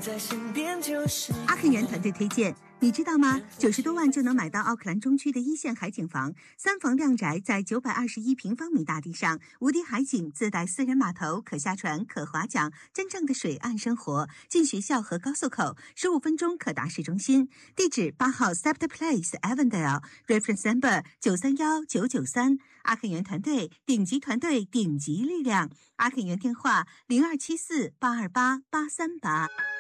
在身边就是阿肯源团队推荐，你知道吗？90多万就能买到奥克兰中区的一线海景房，3房亮宅，在921平方米大地上，无敌海景，自带私人码头，可下船，可划桨，真正的水岸生活。近学校和高速口，15分钟可达市中心。地址8号 Sept Place，Avondale，Reference Number 931993。阿肯源团队，顶级团队，顶级力量。阿肯源电话0274828838。